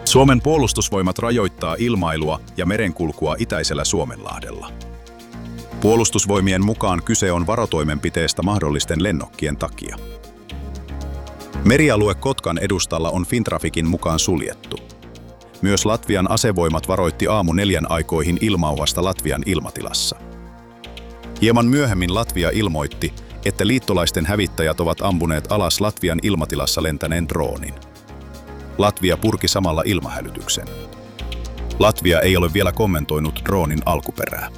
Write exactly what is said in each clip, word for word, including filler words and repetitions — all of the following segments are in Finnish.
Suomen puolustusvoimat rajoittaa ilmailua ja merenkulkua itäisellä Suomenlahdella. Puolustusvoimien mukaan kyse on varotoimenpiteestä mahdollisten lennokkien takia. Merialue Kotkan edustalla on Fintraficin mukaan suljettu. Myös Latvian asevoimat varoitti aamu neljän aikoihin ilmauhasta Latvian ilmatilassa. Hieman myöhemmin Latvia ilmoitti, että liittolaisten hävittäjät ovat ampuneet alas Latvian ilmatilassa lentäneen droonin. Latvia purki samalla ilmahälytyksen. Latvia ei ole vielä kommentoinut droonin alkuperää.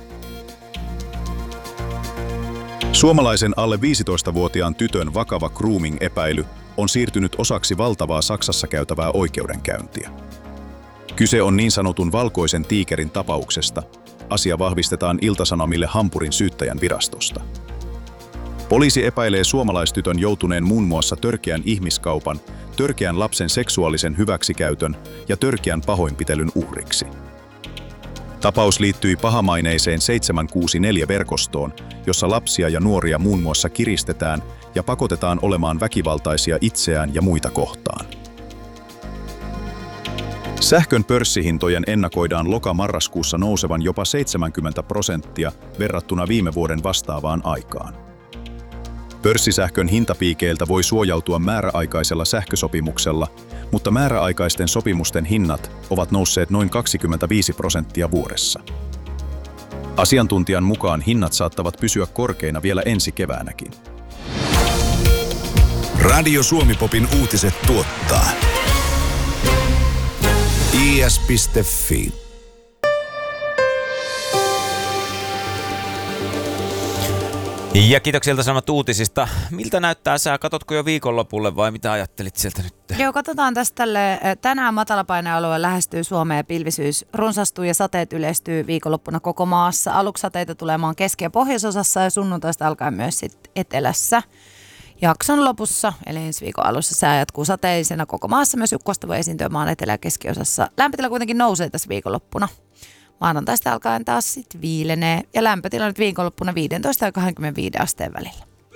Suomalaisen alle viisitoistavuotiaan tytön vakava grooming-epäily on siirtynyt osaksi valtavaa Saksassa käytävää oikeudenkäyntiä. Kyse on niin sanotun valkoisen tiikerin tapauksesta. Asia vahvistetaan Ilta-Sanomille Hampurin syyttäjän virastosta. Poliisi epäilee suomalaistytön joutuneen muun muassa törkeän ihmiskaupan, törkeän lapsen seksuaalisen hyväksikäytön ja törkeän pahoinpitelyn uhriksi. Tapaus liittyi pahamaineiseen seitsemän kuusi neljä-verkostoon, jossa lapsia ja nuoria muun muassa kiristetään ja pakotetaan olemaan väkivaltaisia itseään ja muita kohtaan. Sähkön pörssihintojen ennakoidaan loka-marraskuussa nousevan jopa seitsemänkymmentä prosenttia verrattuna viime vuoden vastaavaan aikaan. Pörssisähkön hintapiikeiltä voi suojautua määräaikaisella sähkösopimuksella, mutta määräaikaisten sopimusten hinnat ovat nousseet noin kaksikymmentäviisi prosenttia vuodessa. Asiantuntijan mukaan hinnat saattavat pysyä korkeina vielä ensi keväänäkin. Radio Suomi-popin uutiset tuottaa i s piste f i. Ja kiitoksia Ilta-Sanomat uutisista. Miltä näyttää sää? Katotko jo viikonlopulle vai mitä ajattelit sieltä nyt? Joo, katsotaan tästä tälle. Tänään matalapainealue lähestyy Suomea ja pilvisyys runsastuu ja sateet yleistyy viikonloppuna koko maassa. Aluksi sateita tulee maan keski- ja pohjoisosassa ja sunnuntaista alkaen myös sit etelässä. Jakson lopussa, eli ensi viikon alussa sää jatkuu sateisena koko maassa. Myös ukkosta voi esiintyä maan etelä- ja keskiosassa. Lämpötila kuitenkin nousee tässä viikonloppuna. Maanantaista alkaen taas sitten viilenee ja lämpötila nyt viikonloppuna viisitoista ja kaksikymmentäviisi asteen välillä.